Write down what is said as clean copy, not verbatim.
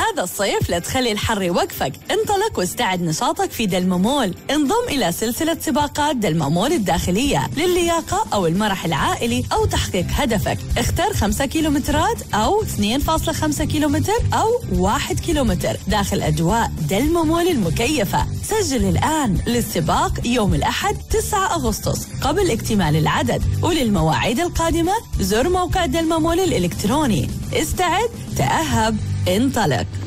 هذا الصيف لا تخلي الحر يوقفك، انطلق واستعد نشاطك في دلما مول. انضم إلى سلسلة سباقات دلما مول الداخلية للياقة أو المرح العائلي أو تحقيق هدفك. اختر 5 كيلومترات أو 2.5 كيلومتر أو 1 كيلومتر داخل أجواء دلما مول المكيفة. سجل الآن للسباق يوم الأحد 9 أغسطس قبل اكتمال العدد، وللمواعيد القادمة زر موقع دلما مول الإلكتروني. استعد، تأهب، انطلق.